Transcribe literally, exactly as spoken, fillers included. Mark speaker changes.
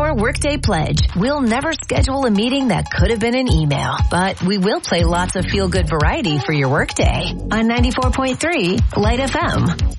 Speaker 1: your Workday Pledge. We'll never schedule a meeting that could have been an email, but we will play lots of feel-good variety for your workday on ninety-four point three Light F M.